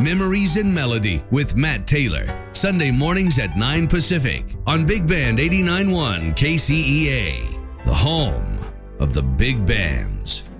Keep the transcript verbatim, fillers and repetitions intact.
Memories in Melody with Matt Taylor. Sunday mornings at nine Pacific on Big Band eighty-nine point one K C E A, the home of the big bands.